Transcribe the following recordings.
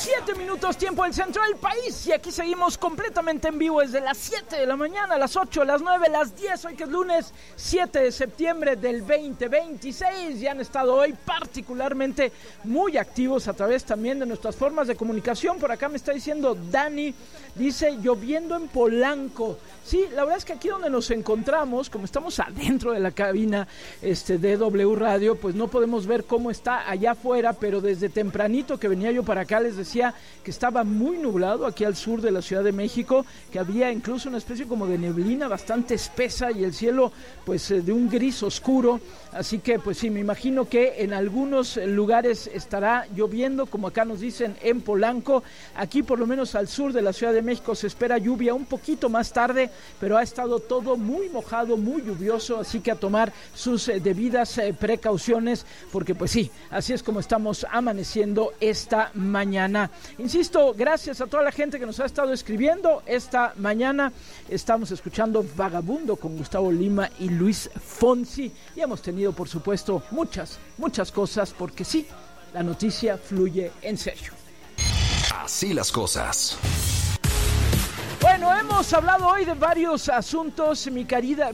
7 minutos, tiempo del centro del país. Y aquí seguimos completamente en vivo desde las 7 de la mañana, las 8, las 9, las 10. Hoy que es lunes 7 de septiembre del 2026. Y han estado hoy particularmente muy activos a través también de nuestras formas de comunicación. Por acá me está diciendo Dani, dice, lloviendo en Polanco. Sí, la verdad es que aquí donde nos encontramos, como estamos adentro de la cabina de W Radio, pues no podemos ver cómo está allá afuera, pero desde tempranito que venía yo para acá les decía que estaba muy nublado aquí al sur de la Ciudad de México, que había incluso una especie como de neblina bastante espesa y el cielo pues de un gris oscuro, así que pues sí, me imagino que en algunos lugares estará lloviendo, como acá nos dicen en Polanco. Aquí por lo menos al sur de la Ciudad de México se espera lluvia un poquito más tarde, pero ha estado todo muy mojado, muy lluvioso, así que a tomar sus debidas precauciones, porque pues sí, así es como estamos amaneciendo esta mañana. Insisto, gracias a toda la gente que nos ha estado escribiendo esta mañana. Estamos escuchando Vagabundo con Gustavo Lima y Luis Fonsi, y hemos tenido por supuesto muchas cosas, porque sí, la noticia fluye en serio. Así las cosas. Bueno, hemos hablado hoy de varios asuntos, mi querida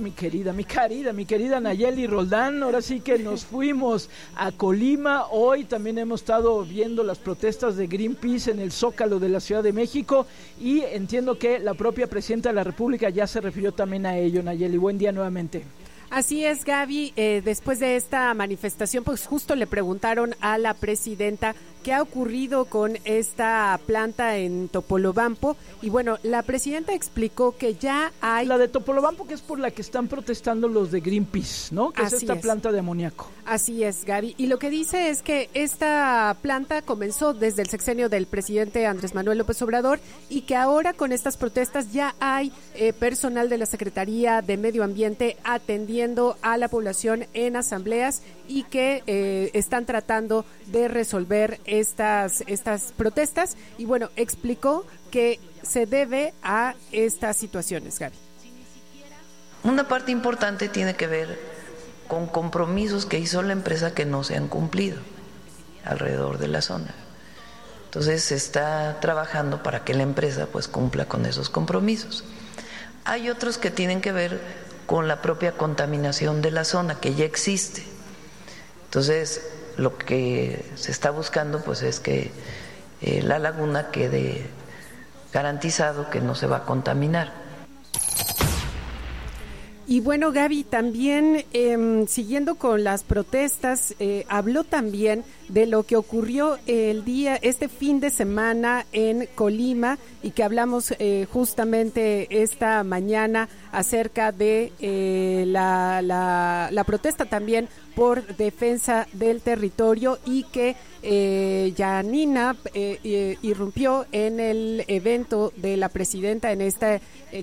Nayeli Roldán. Ahora sí que nos fuimos a Colima. Hoy también hemos estado viendo las protestas de Greenpeace en el Zócalo de la Ciudad de México, y entiendo que la propia presidenta de la República ya se refirió también a ello. Nayeli, buen día nuevamente. Así es, Gaby. Después de esta manifestación, pues justo le preguntaron a la presidenta qué ha ocurrido con esta planta en Topolobampo, y bueno, la presidenta explicó que ya hay... La de Topolobampo, que es por la que están protestando los de Greenpeace, ¿no? Que es esta planta de amoníaco. Así es, Gaby. Y lo que dice es que esta planta comenzó desde el sexenio del presidente Andrés Manuel López Obrador, y que ahora con estas protestas ya hay personal de la Secretaría de Medio Ambiente atendiendo a la población en asambleas, y que están tratando de resolver estas protestas. Y bueno, explicó que se debe a estas situaciones, Gaby. Una parte importante tiene que ver con compromisos que hizo la empresa que no se han cumplido alrededor de la zona. Entonces se está trabajando para que la empresa pues cumpla con esos compromisos. Hay otros que tienen que ver con la propia contaminación de la zona, que ya existe. Entonces lo que se está buscando pues es que la laguna quede garantizado que no se va a contaminar. Y bueno, Gaby, también siguiendo con las protestas, habló también de lo que ocurrió este fin de semana en Colima, y que hablamos justamente esta mañana acerca de la protesta también por defensa del territorio, y que Yanina irrumpió en el evento de la presidenta en esta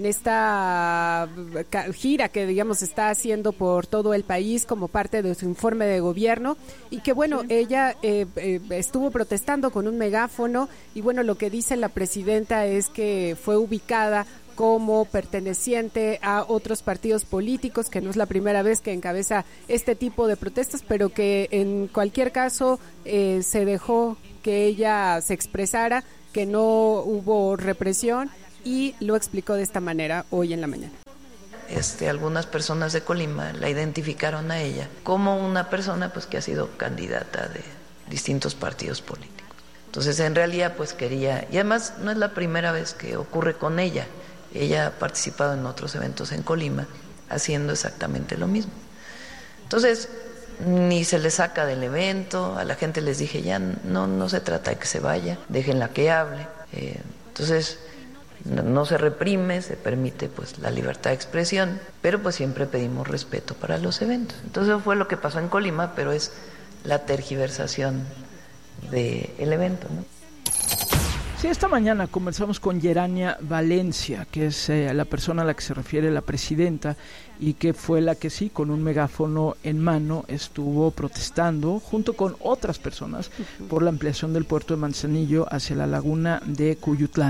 gira que digamos está haciendo por todo el país como parte de su informe de gobierno, y que bueno, ella estuvo protestando con un megáfono, y bueno, lo que dice la presidenta es que fue ubicada como perteneciente a otros partidos políticos, que no es la primera vez que encabeza este tipo de protestas, pero que en cualquier caso se dejó que ella se expresara, que no hubo represión, y lo explicó de esta manera hoy en la mañana. Algunas personas de Colima la identificaron a ella como una persona pues que ha sido candidata de distintos partidos políticos. Entonces en realidad pues quería, y además no es la primera vez que ocurre con ella. Ella ha participado en otros eventos en Colima haciendo exactamente lo mismo. Entonces, ni se le saca del evento, a la gente les dije ya no se trata de que se vaya, déjenla que hable. Entonces, no se reprime, se permite pues la libertad de expresión, pero pues siempre pedimos respeto para los eventos. Entonces, eso fue lo que pasó en Colima, pero es la tergiversación del evento, ¿no? Sí, esta mañana conversamos con Yerania Valencia, que es la persona a la que se refiere la presidenta, y que fue la que sí, con un megáfono en mano, estuvo protestando junto con otras personas por la ampliación del puerto de Manzanillo hacia la laguna de Cuyutlán.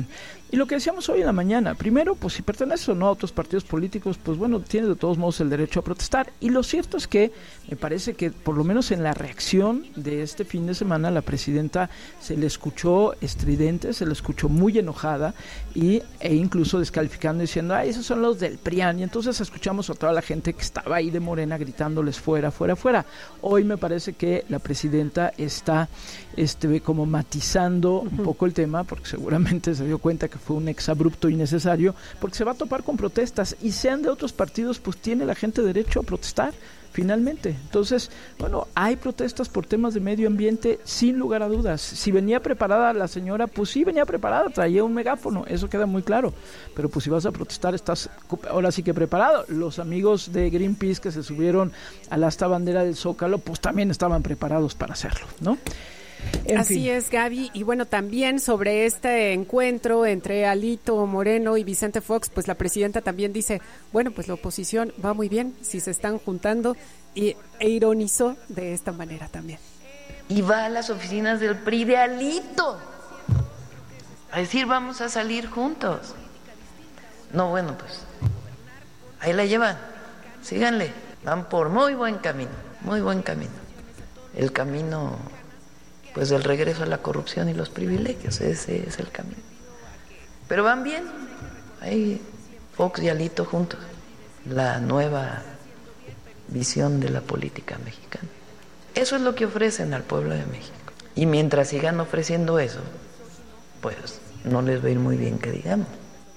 Y lo que decíamos hoy en la mañana, primero, pues si perteneces o no a otros partidos políticos, pues bueno, tienes de todos modos el derecho a protestar. Y lo cierto es que me parece que por lo menos en la reacción de este fin de semana, la presidenta se le escuchó estridente, se le escuchó muy enojada e incluso descalificando, diciendo, ay, esos son los del PRIAN. Y entonces escuchamos a toda la gente que estaba ahí de Morena gritándoles fuera, fuera, fuera. Hoy me parece que la presidenta está como matizando un poco el tema, porque seguramente se dio cuenta que fue un exabrupto innecesario, porque se va a topar con protestas, y sean de otros partidos, pues tiene la gente derecho a protestar, finalmente. Entonces, bueno, hay protestas por temas de medio ambiente, sin lugar a dudas. Si venía preparada la señora, pues sí venía preparada, traía un megáfono, eso queda muy claro, pero pues si vas a protestar, estás ahora sí que preparado. Los amigos de Greenpeace que se subieron a la asta bandera del Zócalo, pues también estaban preparados para hacerlo, ¿no? Así es, Gaby. Y bueno, también sobre este encuentro entre Alito Moreno y Vicente Fox, pues la presidenta también dice, bueno, pues la oposición va muy bien si se están juntando, e ironizó de esta manera también. Y va a las oficinas del PRI de Alito a decir, vamos a salir juntos. No, bueno, pues ahí la llevan, síganle, van por muy buen camino, muy buen camino. El camino, pues, del regreso a la corrupción y los privilegios, ese es el camino. Pero van bien, ahí Fox y Alito juntos, la nueva visión de la política mexicana. Eso es lo que ofrecen al pueblo de México. Y mientras sigan ofreciendo eso, pues no les va a ir muy bien, que digamos.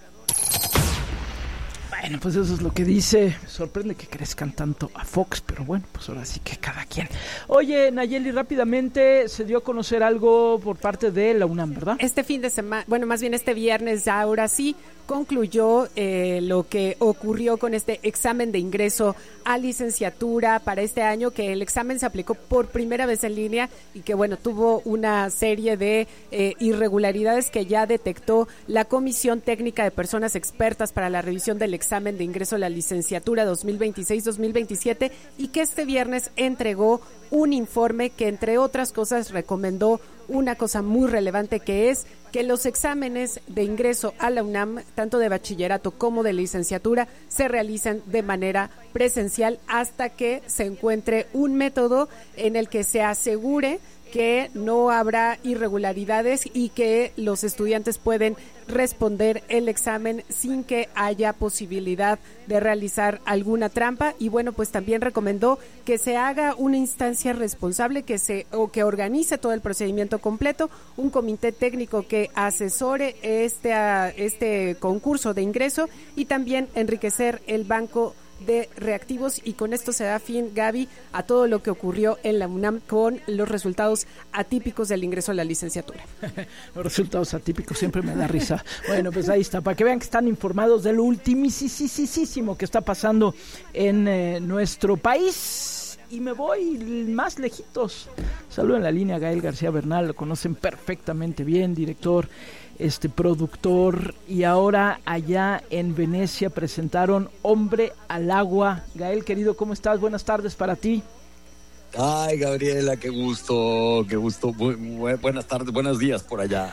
Bueno, pues eso es lo que dice. Me sorprende que crezcan tanto a Fox, pero bueno, pues ahora sí que cada quien. Oye, Nayeli, rápidamente se dio a conocer algo por parte de la UNAM, ¿verdad? Este fin de semana, bueno, más bien este viernes, ahora sí, concluyó lo que ocurrió con este examen de ingreso a licenciatura para este año, que el examen se aplicó por primera vez en línea y que, bueno, tuvo una serie de irregularidades que ya detectó la Comisión Técnica de Personas Expertas para la revisión del examen de ingreso a la licenciatura 2026-2027, y que este viernes entregó un informe que, entre otras cosas, recomendó una cosa muy relevante, que es que los exámenes de ingreso a la UNAM, tanto de bachillerato como de licenciatura, se realizan de manera presencial hasta que se encuentre un método en el que se asegure que no habrá irregularidades y que los estudiantes pueden responder el examen sin que haya posibilidad de realizar alguna trampa. Y bueno, pues también recomendó que se haga una instancia responsable que organice todo el procedimiento completo, un comité técnico que asesore este concurso de ingreso, y también enriquecer el banco de reactivos. Y con esto se da fin, Gaby, a todo lo que ocurrió en la UNAM con los resultados atípicos del ingreso a la licenciatura. Los resultados atípicos siempre me da risa. Bueno, pues ahí está, para que vean que están informados de lo ultimísimo que está pasando en nuestro país. Y me voy más lejitos. Saludo en la línea a Gael García Bernal, lo conocen perfectamente bien, director, productor, y ahora allá en Venecia presentaron Hombre al Agua. Gael, querido, ¿cómo estás? Buenas tardes para ti. Ay, Gabriela, qué gusto, buenas tardes, buenos días por allá.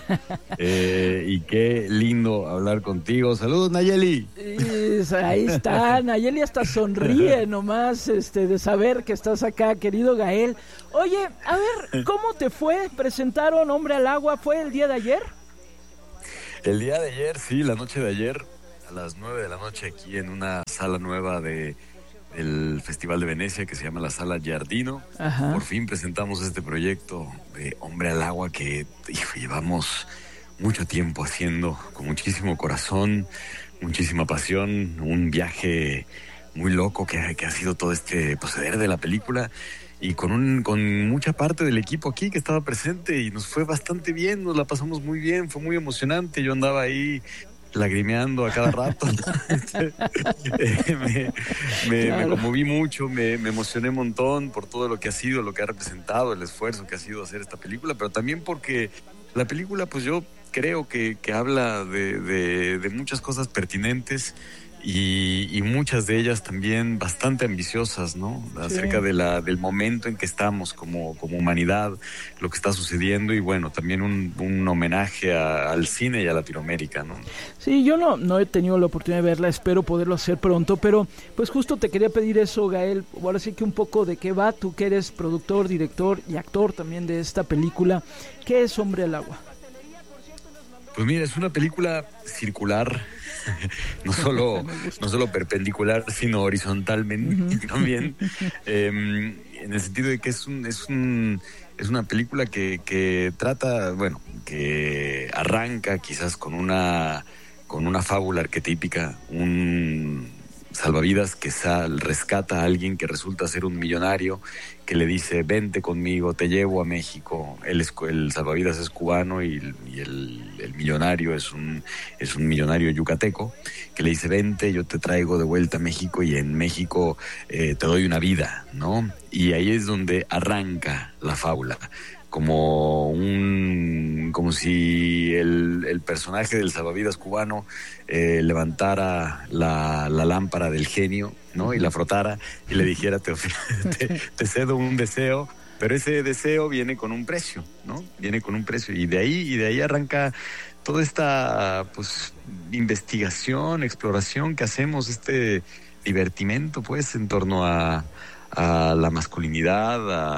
Y qué lindo hablar contigo. Saludos, Nayeli. Ahí está, Nayeli hasta sonríe nomás de saber que estás acá, querido Gael. Oye, a ver, ¿cómo te fue? ¿Presentaron Hombre al Agua? ¿Fue el día de ayer? El día de ayer, sí, la noche de ayer, a las 9 de la noche, aquí en una sala nueva del Festival de Venecia, que se llama la Sala Giardino. Ajá. Por fin presentamos este proyecto de Hombre al Agua que llevamos mucho tiempo haciendo, con muchísimo corazón, muchísima pasión, un viaje muy loco que ha sido todo este proceder de la película, y con mucha parte del equipo aquí que estaba presente, y nos fue bastante bien, nos la pasamos muy bien, fue muy emocionante. Yo andaba ahí lagrimeando a cada rato. Me conmoví mucho, me emocioné un montón por todo lo que ha sido, lo que ha representado, el esfuerzo que ha sido hacer esta película, pero también porque la película, pues yo creo que habla de muchas cosas pertinentes y muchas de ellas también bastante ambiciosas, ¿no? Acerca del momento en que estamos como humanidad, lo que está sucediendo, y bueno, también un homenaje al cine y a Latinoamérica, ¿no? Sí, yo no he tenido la oportunidad de verla, espero poderlo hacer pronto, pero pues justo te quería pedir eso, Gael, ahora sí que un poco de qué va, tú que eres productor, director y actor también de esta película. ¿Qué es Hombre al Agua? Pues mira, es una película circular, no solo perpendicular, sino horizontalmente también, en el sentido de que es una película que trata, bueno, que arranca quizás con una fábula arquetípica, un salvavidas que rescata a alguien que resulta ser un millonario, que le dice, vente conmigo, te llevo a México. El salvavidas es cubano y el millonario es un millonario yucateco, que le dice, vente, yo te traigo de vuelta a México y en México te doy una vida, ¿no? Y ahí es donde arranca la fábula. Como si el personaje del salvavidas cubano levantara la lámpara del genio, ¿no? Y la frotara y le dijera, te cedo un deseo, pero ese deseo viene con un precio, ¿no? Viene con un precio, y de ahí arranca toda esta pues investigación, exploración que hacemos, este divertimento pues en torno a la masculinidad,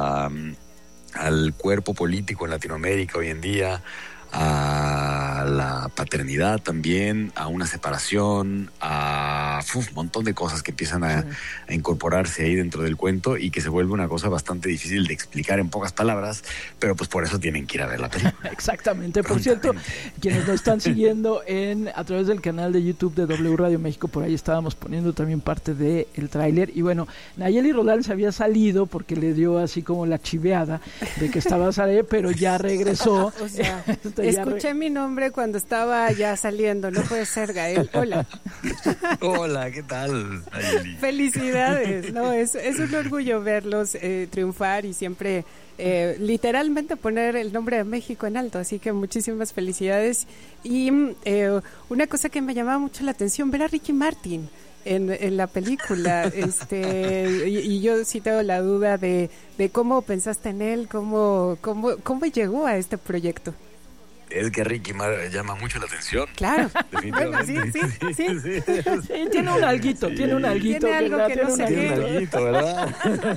al cuerpo político en Latinoamérica hoy en día, a la paternidad también, a una separación, a un montón de cosas que empiezan a incorporarse ahí dentro del cuento, y que se vuelve una cosa bastante difícil de explicar en pocas palabras, pero pues por eso tienen que ir a ver la película. Exactamente. Por cierto, quienes nos están siguiendo a través del canal de YouTube de W Radio México, por ahí estábamos poniendo también parte del tráiler, y bueno, Nayeli Roldán se había salido porque le dio así como la chiveada de que estaba saliendo, pero ya regresó. O sea, escuché mi nombre cuando estaba ya saliendo. No puede ser, Gael. Hola. Hola, ¿qué tal, Nayeli? Felicidades. No, es un orgullo verlos triunfar y siempre literalmente poner el nombre de México en alto. Así que muchísimas felicidades. Y una cosa que me llamaba mucho la atención, ver a Ricky Martin en la película, y yo sí tengo la duda de cómo pensaste en él, cómo llegó a este proyecto. Es que Ricky llama mucho la atención. Claro. Bueno, sí. Tiene un alguito, Tiene algo que no sé qué. Tiene un alguito, ¿verdad?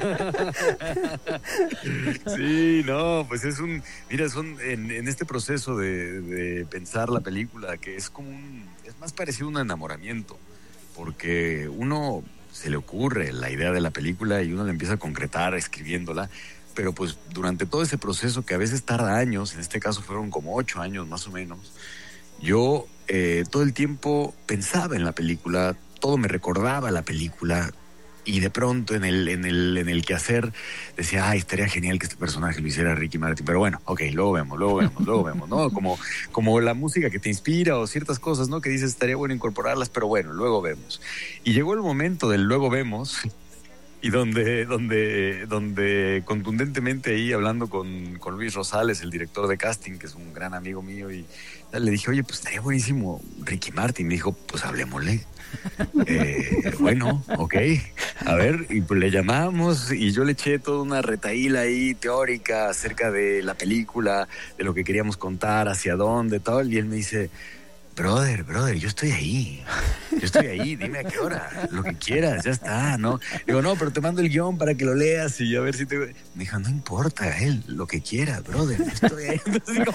Sí, no, pues mira, en este proceso de pensar la película, que es más parecido a un enamoramiento, porque uno se le ocurre la idea de la película y uno la empieza a concretar escribiéndola, pero pues durante todo ese proceso, que a veces tarda años, en este caso fueron como 8 años más o menos, yo todo el tiempo pensaba en la película, todo me recordaba la película, y de pronto en el quehacer decía, estaría genial que este personaje lo hiciera Ricky Martin, pero bueno, ok, luego vemos, ¿no? Como la música que te inspira o ciertas cosas, ¿no? Que dices, estaría bueno incorporarlas, pero bueno, luego vemos. Y llegó el momento del luego vemos, y donde contundentemente ahí, hablando con Luis Rosales, el director de casting, que es un gran amigo mío, y le dije, oye, pues estaría buenísimo Ricky Martin. Me dijo, pues hablemosle. Bueno, ok, a ver, y pues le llamamos, y yo le eché toda una retaíla ahí teórica acerca de la película, de lo que queríamos contar, hacia dónde, tal, y él me dice, brother, yo estoy ahí, dime a qué hora, lo que quieras, ya está, ¿no? Digo, no, pero te mando el guión para que lo leas y a ver si te... Me dijo, no importa, lo que quieras, brother, yo estoy ahí. Entonces,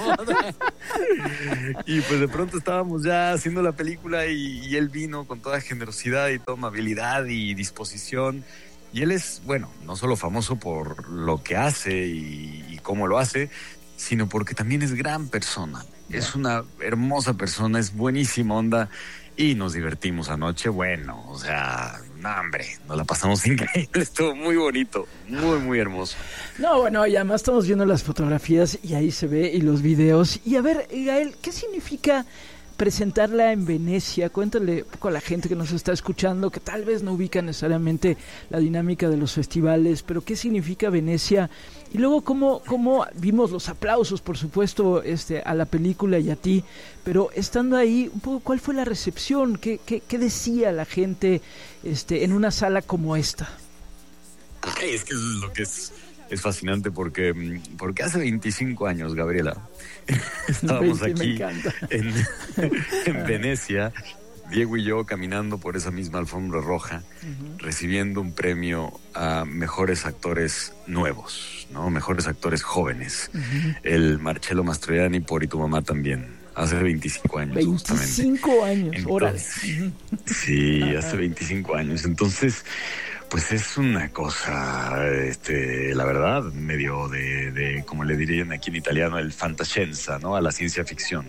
y pues de pronto estábamos ya haciendo la película y él vino con toda generosidad y toda amabilidad y disposición. Y él es, bueno, no solo famoso por lo que hace y cómo lo hace, sino porque también es gran persona. Es una hermosa persona, es buenísima onda, y nos divertimos anoche, bueno, o sea, no, hombre, nos la pasamos increíble, estuvo muy bonito, muy, muy hermoso. No, bueno, y además estamos viendo las fotografías y ahí se ve, y los videos. Y a ver, Gael, ¿qué significa presentarla en Venecia. Cuéntale un poco a la gente que nos está escuchando, que tal vez no ubica necesariamente la dinámica de los festivales, pero qué significa Venecia. Y luego cómo vimos los aplausos, por supuesto, a la película y a ti, pero estando ahí, un poco, ¿cuál fue la recepción? ¿Qué decía la gente en una sala como esta? Ay, es que eso es lo que es fascinante porque hace 25 años, Gabriela, estábamos 20, aquí en Venecia, Diego y yo caminando por esa misma alfombra roja, recibiendo un premio a mejores actores nuevos, ¿no? Mejores actores jóvenes. El Marcello Mastroianni por Y tu mamá también. Hace 25 años. 25 años, órale. Sí, hace 25 años. Entonces, pues es una cosa, la verdad, medio de como le dirían aquí en italiano, el fantascienza, ¿no? A la ciencia ficción.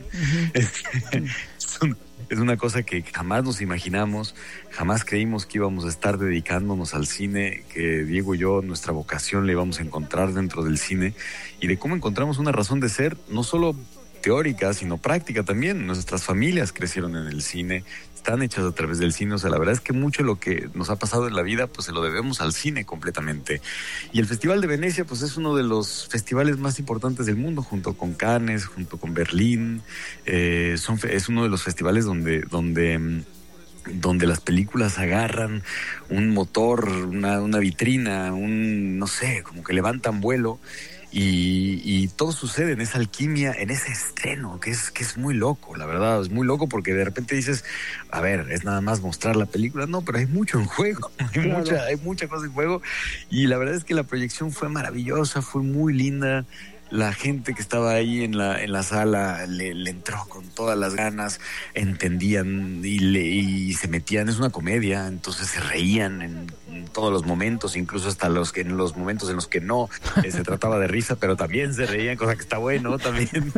Es una cosa que jamás nos imaginamos, jamás creímos que íbamos a estar dedicándonos al cine, que Diego y yo, nuestra vocación la íbamos a encontrar dentro del cine, y de cómo encontramos una razón de ser, no solo teórica, sino práctica también. Nuestras familias crecieron en el cine, están hechas a través del cine. O sea, la verdad es que mucho de lo que nos ha pasado en la vida, pues se lo debemos al cine completamente. Y el Festival de Venecia, pues es uno de los festivales más importantes del mundo, junto con Cannes, junto con Berlín. Es uno de los festivales donde las películas agarran un motor, una vitrina, no sé, como que levantan vuelo. Y todo sucede en esa alquimia, en ese estreno, que es muy loco, la verdad, es muy loco porque de repente dices, a ver, es nada más mostrar la película, no, pero hay mucho en juego, hay mucha cosa en juego, y la verdad es que la proyección fue maravillosa, fue muy linda. La gente que estaba ahí en la sala le entró con todas las ganas, entendían y se metían. Es una comedia, entonces se reían en todos los momentos, incluso hasta en los momentos en los que no se trataba de risa, pero también se reían, cosa que está bueno también.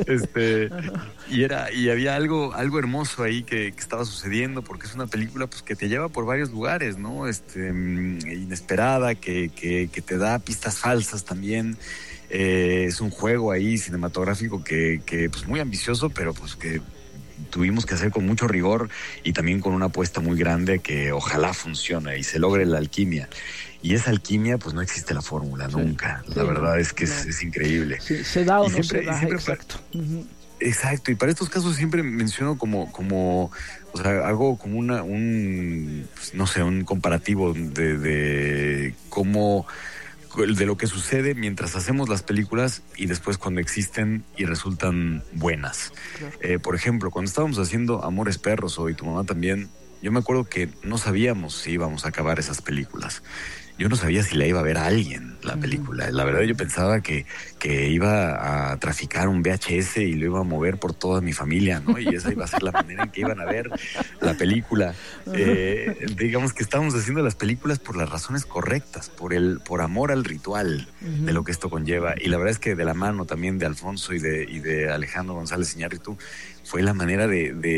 Y había algo hermoso ahí que estaba sucediendo, porque es una película pues que te lleva por varios lugares, ¿no? Inesperada, que te da pistas falsas también. Es un juego ahí cinematográfico que pues muy ambicioso, pero pues que tuvimos que hacer con mucho rigor y también con una apuesta muy grande que ojalá funcione y se logre la alquimia. Y esa alquimia, pues no existe la fórmula, nunca. La verdad es que es increíble. Sí, se da o no se da, exacto. Exacto, y para estos casos siempre menciono como o sea, hago como pues, no sé, un comparativo de cómo, de lo que sucede mientras hacemos las películas y después cuando existen y resultan buenas. Claro. Por ejemplo, cuando estábamos haciendo Amores Perros o Y tu mamá también, yo me acuerdo que no sabíamos si íbamos a acabar esas películas. Yo no sabía si la iba a ver a alguien, la película. La verdad, yo pensaba que iba a traficar un VHS y lo iba a mover por toda mi familia, ¿no? Y esa iba a ser la manera en que iban a ver la película. Digamos que estábamos haciendo las películas por las razones correctas, por amor al ritual de lo que esto conlleva. Y la verdad es que de la mano también de Alfonso y de Alejandro González Iñárritu, fue la manera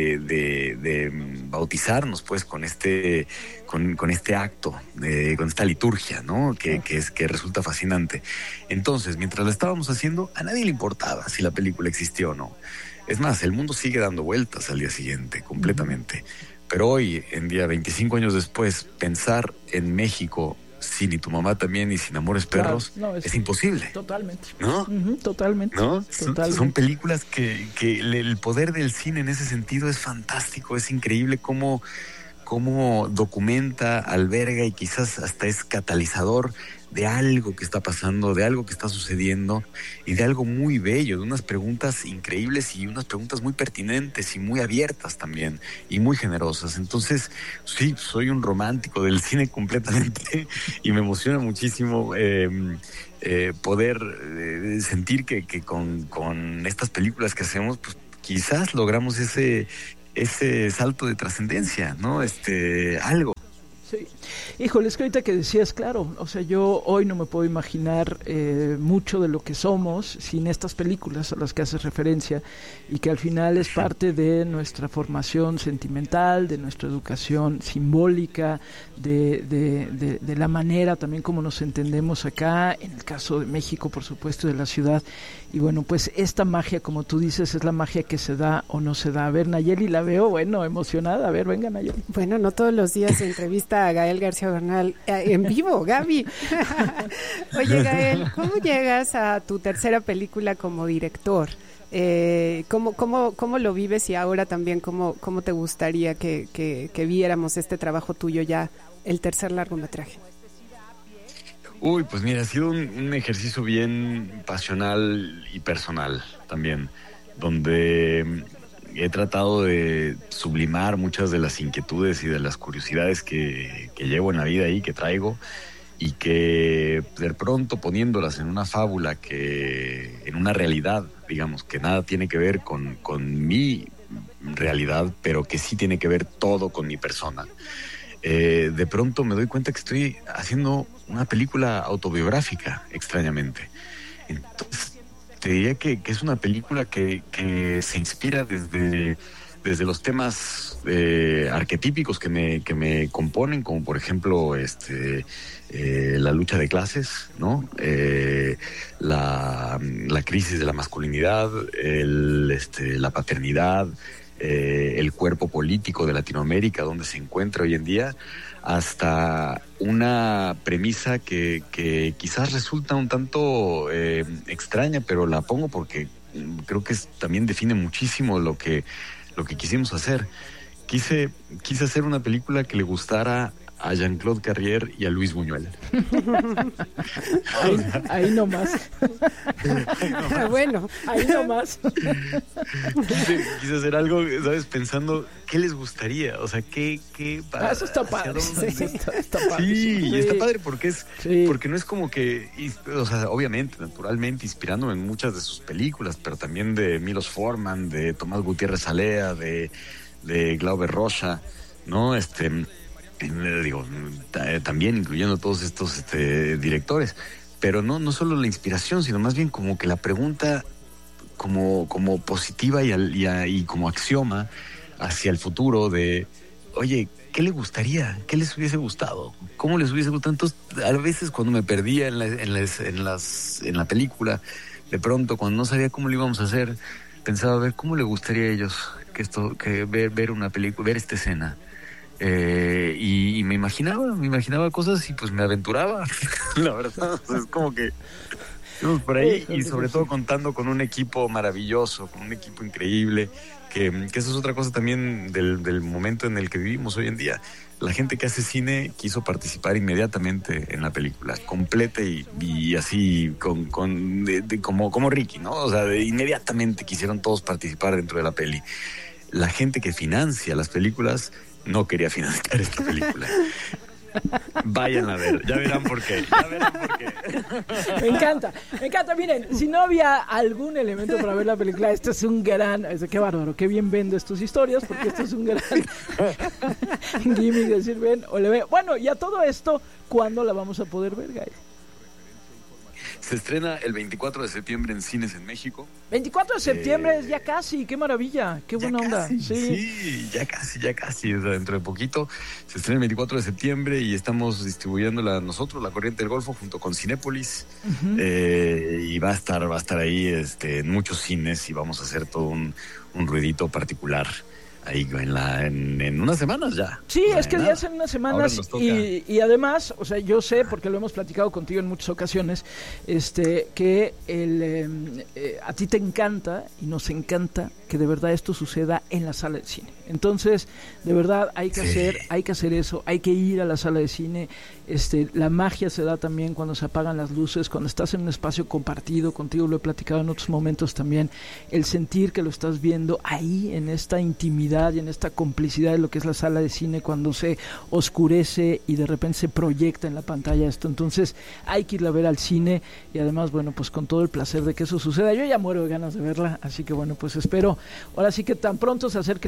de bautizarnos, pues, con este acto, con esta liturgia, ¿no? Que resulta fascinante. Entonces, mientras la estábamos haciendo, a nadie le importaba si la película existió o no. Es más, el mundo sigue dando vueltas al día siguiente, completamente. Pero hoy, en día 25 años después, pensar en México sin Y tu mamá también y sin Amores Perros, claro, es imposible. Totalmente. ¿No? Totalmente. ¿No? Totalmente. Son películas que el poder del cine en ese sentido es fantástico, es increíble cómo documenta, alberga y quizás hasta es catalizador de algo que está pasando, de algo que está sucediendo y de algo muy bello, de unas preguntas increíbles y unas preguntas muy pertinentes y muy abiertas también y muy generosas. Entonces, sí, soy un romántico del cine completamente y me emociona muchísimo poder sentir que con estas películas que hacemos, pues quizás logramos ese salto de trascendencia, ¿no? Algo. Sí, híjole, es que ahorita que decías, claro, o sea, yo hoy no me puedo imaginar mucho de lo que somos sin estas películas a las que haces referencia y que al final es parte de nuestra formación sentimental, de nuestra educación simbólica, de la manera también como nos entendemos acá, en el caso de México, por supuesto, de la ciudad. Y bueno, pues esta magia, como tú dices, es la magia que se da o no se da. A ver, Nayeli, la veo, bueno, emocionada. A ver, venga, Nayeli. Bueno, no todos los días se entrevista a Gael García Bernal en vivo, Gaby. Oye, Gael, ¿cómo llegas a tu tercera película como director? ¿Cómo lo vives y ahora también cómo te gustaría que viéramos este trabajo tuyo ya, el tercer largometraje? Uy, pues mira, ha sido un ejercicio bien pasional y personal también, donde he tratado de sublimar muchas de las inquietudes y de las curiosidades que llevo en la vida y que traigo, y que de pronto poniéndolas en una fábula, en una realidad, digamos, que nada tiene que ver con mi realidad, pero que sí tiene que ver todo con mi persona. De pronto me doy cuenta que estoy haciendo una película autobiográfica, extrañamente. Entonces, te diría que es una película que se inspira desde los temas arquetípicos que me componen, como por ejemplo la lucha de clases, ¿no? La crisis de la masculinidad, la paternidad, el cuerpo político de Latinoamérica, donde se encuentra hoy en día, hasta una premisa que quizás resulta un tanto extraña, pero la pongo porque creo que también define muchísimo lo que quisimos hacer. Quise hacer una película que le gustara a Jean-Claude Carrier y a Luis Buñuel. Ahí nomás. Bueno, ahí nomás. Quise hacer algo, ¿sabes? Pensando qué les gustaría, o sea, qué para. Eso está padre. Sí, está padre. Sí, y está padre porque sí. Porque no es como que, o sea, obviamente, naturalmente, inspirándome en muchas de sus películas, pero también de Milos Forman, de Tomás Gutiérrez Alea, de Glauber Rocha, ¿no? También incluyendo todos estos directores, pero no solo la inspiración, sino más bien como que la pregunta como positiva y como axioma hacia el futuro de, oye, ¿qué le gustaría? ¿Qué les hubiese gustado? ¿Cómo les hubiese gustado? Entonces, a veces cuando me perdía en la película, de pronto cuando no sabía cómo lo íbamos a hacer, pensaba, a ver, ¿cómo le gustaría a ellos que ver una película, ver esta escena? Y me imaginaba cosas y pues me aventuraba, la verdad. Es como que por ahí, y sobre todo contando con un equipo maravilloso, con un equipo increíble, que eso es otra cosa también del momento en el que vivimos hoy en día. La gente que hace cine quiso participar inmediatamente en la película, completa y así como Ricky, ¿no? O sea, inmediatamente quisieron todos participar dentro de la peli. La gente que financia las películas no quería financiar esta película. Vayan a ver, ya verán por qué. Me encanta. Miren, si no había algún elemento para ver la película, esto es un gran, qué bárbaro, qué bien vendes tus historias, porque esto es un gran gimmick, decir ven o le ve. Bueno, y a todo esto, ¿cuándo la vamos a poder ver, Gael? Se estrena el 24 de septiembre en cines en México. 24 de septiembre, ya casi, qué maravilla, qué buena onda. Sí, ya casi, o sea, dentro de poquito. Se estrena el 24 de septiembre y estamos distribuyéndola nosotros, La Corriente del Golfo, junto con Cinépolis. Uh-huh. Y va a estar ahí en muchos cines y vamos a hacer todo un ruidito particular. Ahí en unas semanas ya. Sí, es que ya en unas semanas y además, o sea, yo sé, porque lo hemos platicado contigo en muchas ocasiones, que a ti te encanta y nos encanta que de verdad esto suceda en la sala de cine. Entonces, de verdad hay que hacer eso, hay que ir a la sala de cine. La magia se da también cuando se apagan las luces, cuando estás en un espacio compartido, contigo lo he platicado en otros momentos también, el sentir que lo estás viendo ahí en esta intimidad y en esta complicidad de lo que es la sala de cine, cuando se oscurece y de repente se proyecta en la pantalla esto. Entonces hay que ir a ver al cine y además, bueno, pues con todo el placer de que eso suceda. Yo ya muero de ganas de verla, así que bueno, pues espero, ahora sí que tan pronto se acerque la fecha, le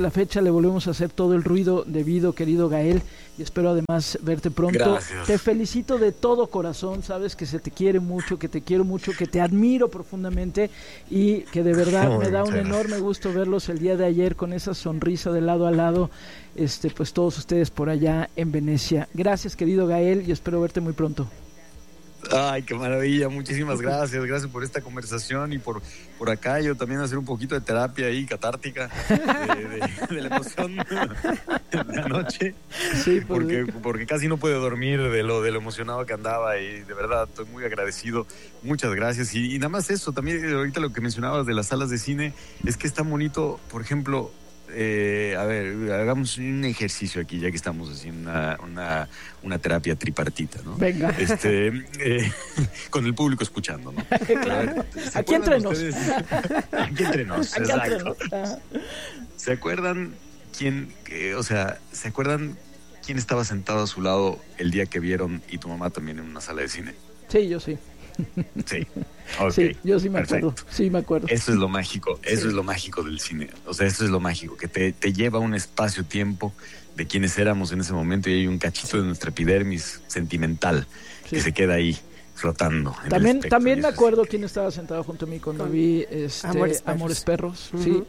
volvemos a hacer todo el ruido debido, querido Gael, y espero además verte pronto. Gracias. Te felicito de todo corazón, sabes que se te quiere mucho, que te quiero mucho, que te admiro profundamente y que de verdad me da un enorme gusto verlos el día de ayer con esa sonrisa de lado a lado, pues todos ustedes por allá en Venecia. Gracias, querido Gael, y espero verte muy pronto. Ay, qué maravilla, muchísimas gracias por esta conversación y por acá yo también hacer un poquito de terapia ahí catártica de la emoción de la noche, sí, porque casi no pude dormir de lo emocionado que andaba y de verdad estoy muy agradecido, muchas gracias y nada más eso, también ahorita lo que mencionabas de las salas de cine, es que es tan bonito, por ejemplo, a ver, hagamos un ejercicio aquí, ya que estamos haciendo una terapia tripartita, ¿no? Venga. Con el público escuchando, ¿no? Claro. Aquí entre nos. Aquí entre nos, exacto. ¿Se acuerdan ¿se acuerdan quién estaba sentado a su lado el día que vieron y tu mamá también en una sala de cine? Sí, yo sí. Sí, okay, sí, yo sí me acuerdo. Sí, me acuerdo. Eso es lo mágico, eso es lo mágico del cine. O sea, eso es lo mágico, que te lleva a un espacio-tiempo de quienes éramos en ese momento y hay un cachito de nuestra epidermis sentimental que se queda ahí flotando. También me acuerdo quién estaba sentado junto a mí cuando vi Amores Perros, sí.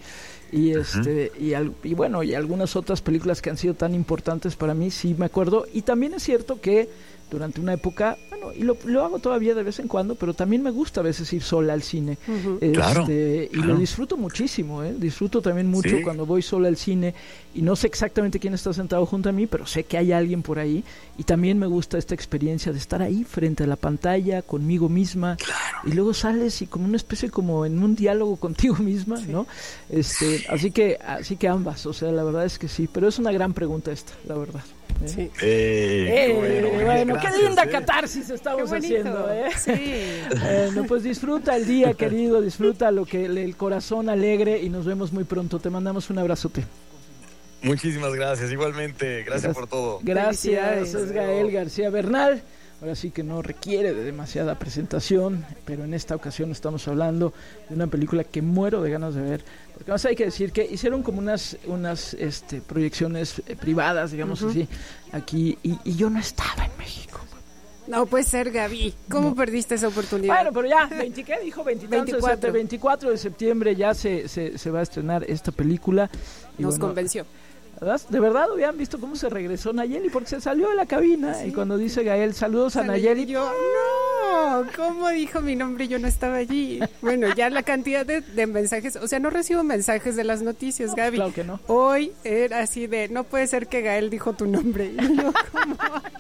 Y bueno, y algunas otras películas que han sido tan importantes para mí, sí me acuerdo. Y también es cierto que durante una época, bueno, y lo hago todavía de vez en cuando, pero también me gusta a veces ir sola al cine. Claro. Y lo disfruto muchísimo, disfruto también mucho cuando voy sola al cine y no sé exactamente quién está sentado junto a mí, pero sé que hay alguien por ahí y también me gusta esta experiencia de estar ahí frente a la pantalla conmigo misma y luego sales y como una especie como en un diálogo contigo misma, ¿no? Así que ambas, o sea, la verdad es que sí, pero es una gran pregunta esta, la verdad. Sí. Bueno, qué linda catarsis estamos haciendo, Sí. Bueno, pues disfruta el día, querido, disfruta lo que el corazón alegre y nos vemos muy pronto. Te mandamos un abrazote. Muchísimas gracias, igualmente, gracias por todo. Gracias, es Gael García Bernal. Ahora sí que no requiere de demasiada presentación, pero en esta ocasión estamos hablando de una película que muero de ganas de ver. Porque más hay que decir que hicieron como unas proyecciones privadas, digamos así, aquí, y yo no estaba en México. No puede ser, Gaby. ¿Cómo perdiste esa oportunidad? Bueno, pero ya, 24 de septiembre ya se va a estrenar esta película. Y nos convenció. ¿De verdad hubieran visto cómo se regresó Nayeli? Porque se salió de la cabina y cuando dice Gael, saludos a Nayeli. Yo, no, ¿cómo dijo mi nombre? Yo no estaba allí. Bueno, ya la cantidad de mensajes, o sea, no recibo mensajes de las noticias, Gaby. Claro que no. Hoy era así de, no puede ser que Gael dijo tu nombre. Y yo, ¿cómo?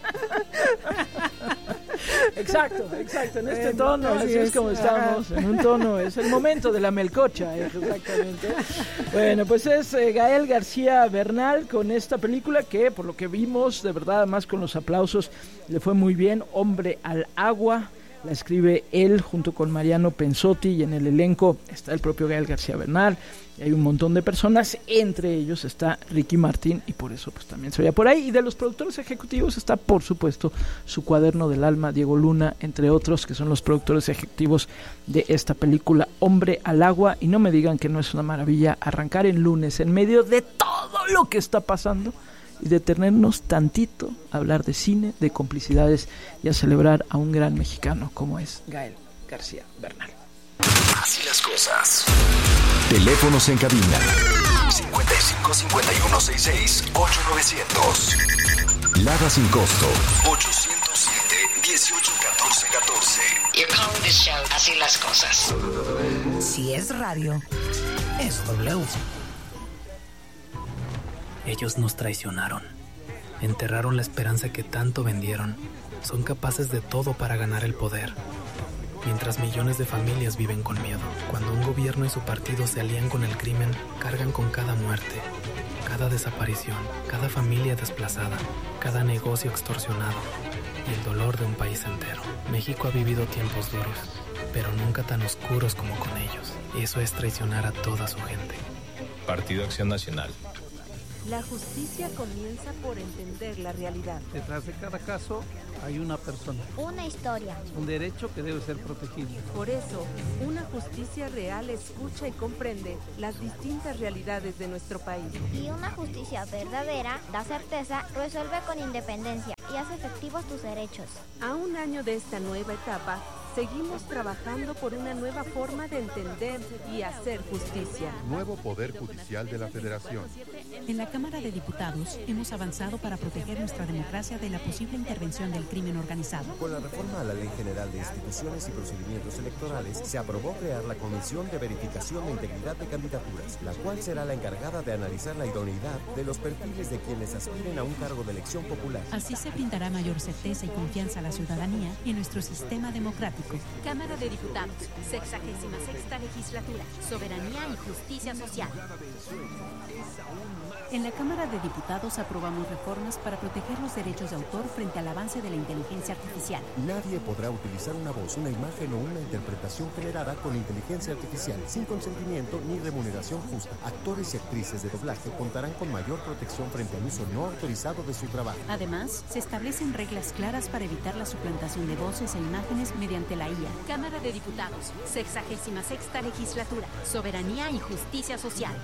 Exacto, en este tono, así es como estamos, en un tono, es el momento de la melcocha, exactamente. Bueno, pues es Gael García Bernal con esta película que, por lo que vimos, de verdad, además con los aplausos, le fue muy bien, Hombre al Agua. La escribe él junto con Mariano Pensotti y en el elenco está el propio Gael García Bernal y hay un montón de personas, entre ellos está Ricky Martin y por eso pues también se veía por ahí. Y de los productores ejecutivos está por supuesto Su Cuaderno del Alma, Diego Luna, entre otros, que son los productores ejecutivos de esta película Hombre al Agua. Y no me digan que no es una maravilla arrancar el lunes en medio de todo lo que está pasando y detenernos tantito a hablar de cine, de complicidades y a celebrar a un gran mexicano como es Gael García Bernal. Así las cosas. Teléfonos en cabina 55 51 66 8900. Lada sin costo 807 18 14 14. You're calling this show Así las cosas. Si es radio, es W. Ellos nos traicionaron, enterraron la esperanza que tanto vendieron, son capaces de todo para ganar el poder. Mientras millones de familias viven con miedo, cuando un gobierno y su partido se alían con el crimen, cargan con cada muerte, cada desaparición, cada familia desplazada, cada negocio extorsionado y el dolor de un país entero. México ha vivido tiempos duros, pero nunca tan oscuros como con ellos, y eso es traicionar a toda su gente. Partido Acción Nacional. La justicia comienza por entender la realidad. Detrás de cada caso hay una persona. Una historia. Un derecho que debe ser protegido. Por eso, una justicia real escucha y comprende las distintas realidades de nuestro país. Y una justicia verdadera da certeza, resuelve con independencia y hace efectivos tus derechos. A un año de esta nueva etapa, seguimos trabajando por una nueva forma de entender y hacer justicia. Nuevo Poder Judicial de la Federación. En la Cámara de Diputados hemos avanzado para proteger nuestra democracia de la posible intervención del crimen organizado. Con la reforma a la Ley General de Instituciones y Procedimientos Electorales, se aprobó crear la Comisión de Verificación de Integridad de Candidaturas, la cual será la encargada de analizar la idoneidad de los perfiles de quienes aspiren a un cargo de elección popular. Así se brindará mayor certeza y confianza a la ciudadanía en nuestro sistema democrático. Cámara de Diputados, 66ª Legislatura, Soberanía y Justicia Social. En la Cámara de Diputados aprobamos reformas para proteger los derechos de autor frente al avance de la inteligencia artificial. Nadie podrá utilizar una voz, una imagen o una interpretación generada con inteligencia artificial sin consentimiento ni remuneración justa. Actores y actrices de doblaje contarán con mayor protección frente al uso no autorizado de su trabajo. Además, se establecen reglas claras para evitar la suplantación de voces e imágenes mediante la IA. Cámara de Diputados, 66ª Legislatura, Soberanía y Justicia Social.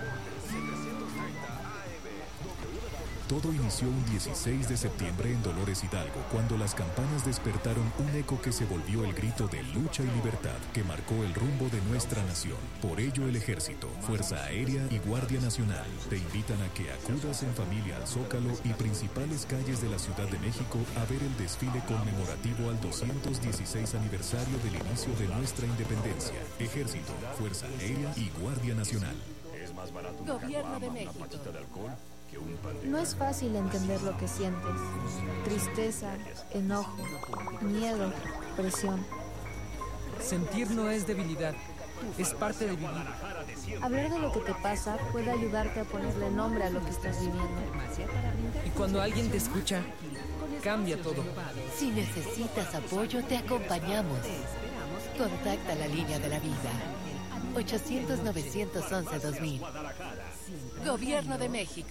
Todo inició un 16 de septiembre en Dolores Hidalgo, cuando las campanas despertaron un eco que se volvió el grito de lucha y libertad que marcó el rumbo de nuestra nación. Por ello, el Ejército, Fuerza Aérea y Guardia Nacional te invitan a que acudas en familia al Zócalo y principales calles de la Ciudad de México a ver el desfile conmemorativo al 216 aniversario del inicio de nuestra independencia. Ejército, Fuerza Aérea y Guardia Nacional. Gobierno de México. No es fácil entender lo que sientes. Tristeza, enojo, miedo, presión. Sentir no es debilidad, es parte de vivir. Hablar de lo que te pasa puede ayudarte a ponerle nombre a lo que estás viviendo. Y cuando alguien te escucha, cambia todo. Si necesitas apoyo, te acompañamos. Contacta la línea de la vida. 800-911-2000. Gobierno de México.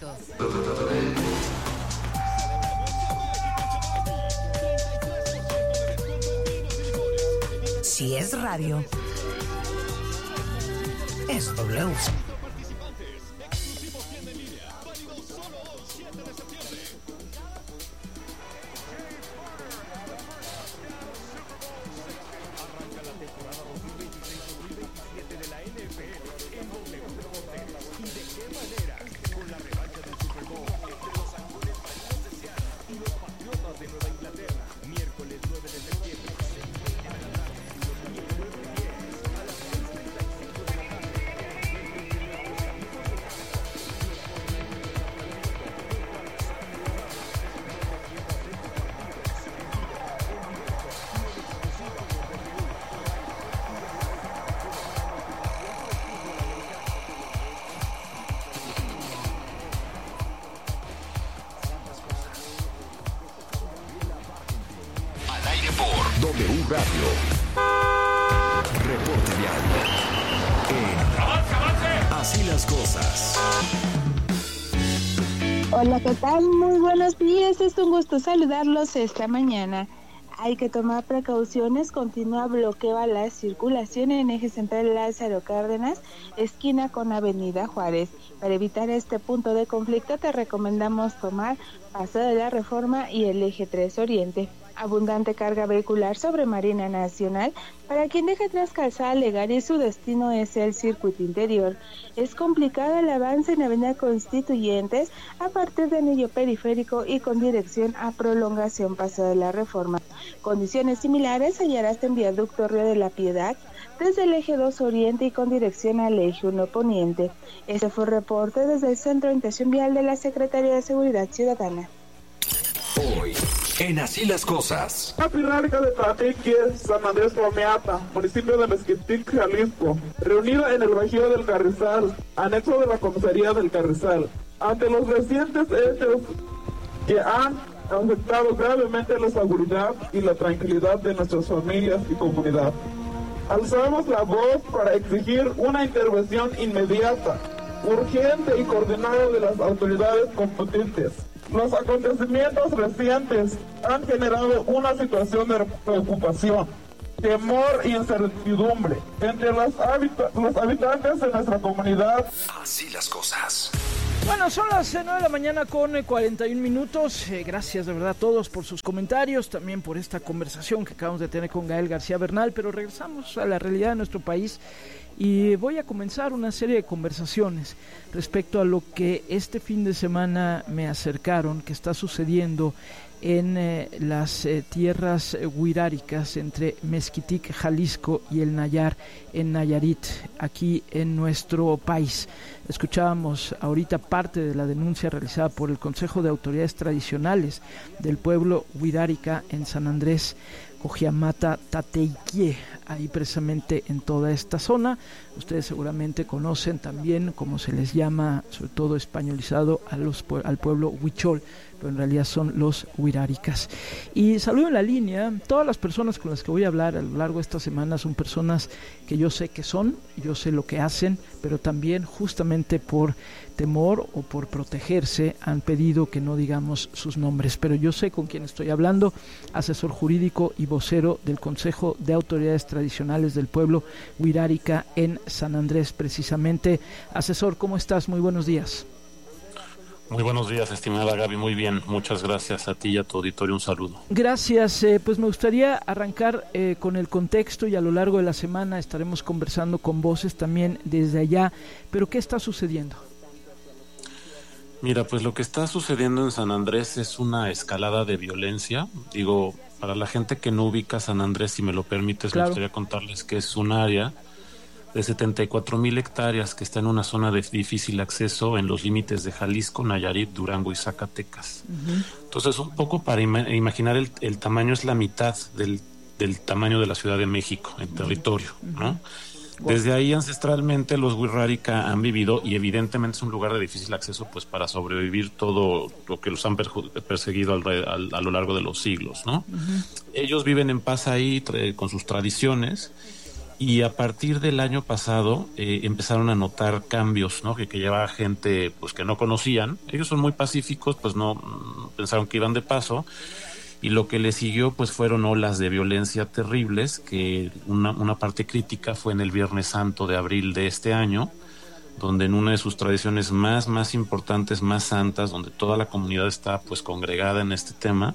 Si es radio, es W. W Radio. Reporte diario. Así las cosas. Hola, ¿qué tal? Muy buenos días. Es un gusto saludarlos esta mañana. Hay que tomar precauciones. Continúa bloqueo a la circulación en eje central Lázaro Cárdenas, esquina con Avenida Juárez. Para evitar este punto de conflicto te recomendamos tomar Paso de la Reforma y el eje 3 Oriente. Abundante carga vehicular sobre Marina Nacional para quien deje atrás Calzada Legal y su destino es el circuito interior. Es complicado el avance en Avenida Constituyentes a partir de Anillo Periférico y con dirección a Prolongación Paso de la Reforma. Condiciones similares hallarás en Viaducto Río de la Piedad desde el eje 2 Oriente y con dirección al eje 1 Poniente. Este fue el reporte desde el Centro de Orientación Vial de la Secretaría de Seguridad Ciudadana. Hoy, en Así las Cosas. La Pirrálica de Tatique, San Andrés Romeata, municipio de Mezquitic, Jalisco, reunida en el Bajío del Carrizal, anexo de la comisaría del Carrizal, ante los recientes hechos que han afectado gravemente la seguridad y la tranquilidad de nuestras familias y comunidad. Alzamos la voz para exigir una intervención inmediata urgente y coordinado de las autoridades competentes. Los acontecimientos recientes han generado una situación de preocupación, temor e incertidumbre entre los habitantes de nuestra comunidad. Así las cosas. Bueno, son las 9 de la mañana con 41 minutos. Gracias de verdad a todos por sus comentarios, también por esta conversación que acabamos de tener con Gael García Bernal, pero regresamos a la realidad de nuestro país y voy a comenzar una serie de conversaciones respecto a lo que este fin de semana me acercaron, que está sucediendo en las tierras huiráricas entre Mezquitic, Jalisco y el Nayar en Nayarit, aquí en nuestro país. Escuchábamos ahorita parte de la denuncia realizada por el Consejo de Autoridades Tradicionales del pueblo huirárica en San Andrés Cojiamata Tateiquie, ahí precisamente en toda esta zona. Ustedes seguramente conocen también cómo se les llama, sobre todo españolizado, al pueblo huichol, pero en realidad son los huiráricas. Y saludo en la línea, todas las personas con las que voy a hablar a lo largo de esta semana son personas que yo sé que son, yo sé lo que hacen, pero también justamente por temor o por protegerse han pedido que no digamos sus nombres, pero yo sé con quién estoy hablando, asesor jurídico y vocero del Consejo de Autoridades Tradicionales del Pueblo Huirárica en San Andrés, precisamente. Asesor, ¿cómo estás? Muy buenos días. Muy buenos días, estimada Gaby, muy bien, muchas gracias a ti y a tu auditorio, un saludo. Gracias, pues me gustaría arrancar con el contexto y a lo largo de la semana estaremos conversando con voces también desde allá, pero ¿qué está sucediendo? Mira, pues lo que está sucediendo en San Andrés es una escalada de violencia. Digo, para la gente que no ubica San Andrés, si me lo permites, claro, me gustaría contarles que es un área de 74,000 hectáreas que está en una zona de difícil acceso en los límites de Jalisco, Nayarit, Durango y Zacatecas. Uh-huh. Entonces, un poco para imaginar el tamaño, es la mitad del tamaño de la Ciudad de México en territorio, ¿no? Desde ahí ancestralmente los huirrárica han vivido, y evidentemente es un lugar de difícil acceso pues para sobrevivir todo lo que los han perseguido a lo largo de los siglos, ¿no? Uh-huh. Ellos viven en paz ahí con sus tradiciones, y a partir del año pasado empezaron a notar cambios, ¿no? Que llevaba gente pues que no conocían. Ellos son muy pacíficos, pues no pensaron que iban de paso. Y lo que le siguió pues fueron olas de violencia terribles, que una parte crítica fue en el Viernes Santo de abril de este año, donde en una de sus tradiciones más importantes, más santas, donde toda la comunidad está pues congregada en este tema,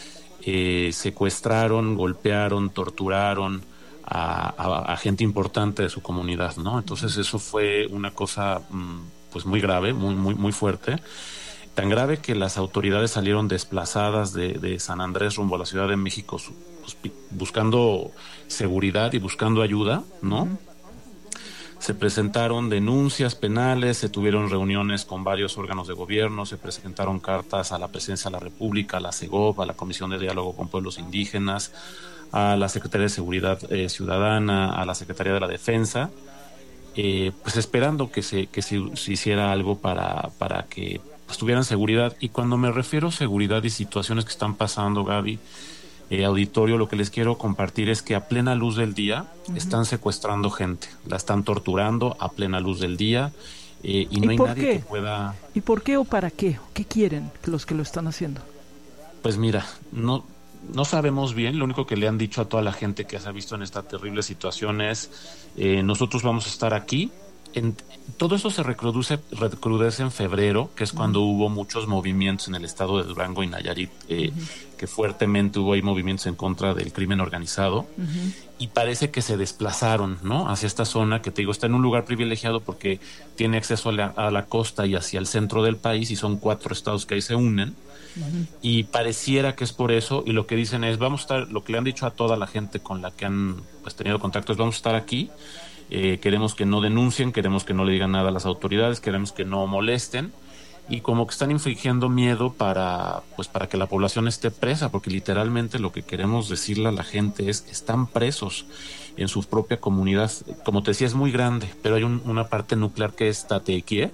secuestraron, golpearon, torturaron a gente importante de su comunidad, ¿no? Entonces eso fue una cosa pues muy grave, muy fuerte. Tan grave que las autoridades salieron desplazadas de San Andrés rumbo a la Ciudad de México, pues, buscando seguridad y buscando ayuda, ¿no? Uh-huh. Se presentaron denuncias penales, se tuvieron reuniones con varios órganos de gobierno, se presentaron cartas a la Presidencia de la República, a la CEGOP, a la Comisión de Diálogo con Pueblos Indígenas, a la Secretaría de Seguridad Ciudadana, a la Secretaría de la Defensa, pues esperando que se hiciera algo para que pues tuvieran seguridad. Y cuando me refiero a seguridad y situaciones que están pasando, Gaby, auditorio, lo que les quiero compartir es que a plena luz del día uh-huh. están secuestrando gente, la están torturando a plena luz del día, y no hay nadie que pueda... ¿Y por qué o para qué? ¿Qué quieren los que lo están haciendo? Pues mira, no sabemos bien. Lo único que le han dicho a toda la gente que se ha visto en esta terrible situación es nosotros vamos a estar aquí. Todo eso se recrudece en febrero, que es cuando hubo muchos movimientos en el estado de Durango y Nayarit, que fuertemente hubo ahí movimientos en contra del crimen organizado, y parece que se desplazaron, ¿no? Hacia esta zona que te digo, está en un lugar privilegiado porque tiene acceso a la costa y hacia el centro del país, y son 4 estados que ahí se unen, y pareciera que es por eso, y lo que dicen es, vamos a estar, lo que le han dicho a toda la gente con la que han pues tenido contacto es, vamos a estar aquí. Queremos que no denuncien, queremos que no le digan nada a las autoridades, queremos que no molesten, y como que están infligiendo miedo para que la población esté presa, porque literalmente lo que queremos decirle a la gente es, están presos en su propia comunidad. Como te decía, es muy grande, pero hay una parte nuclear que es Tateiquie,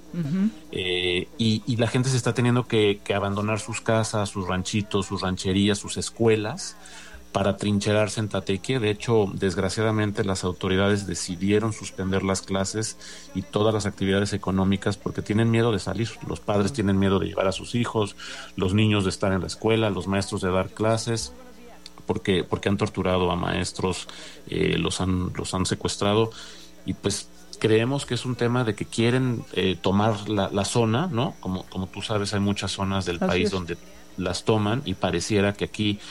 y la gente se está teniendo que abandonar sus casas, sus ranchitos, sus rancherías, sus escuelas, para trincherarse en Tatequie. De hecho, desgraciadamente las autoridades decidieron suspender las clases y todas las actividades económicas porque tienen miedo de salir. Los padres tienen miedo de llevar a sus hijos, los niños de estar en la escuela, los maestros de dar clases, porque han torturado a maestros, los han secuestrado, y pues creemos que es un tema de que quieren tomar la zona, ¿no? Como tú sabes, hay muchas zonas del país donde las toman, y pareciera que aquí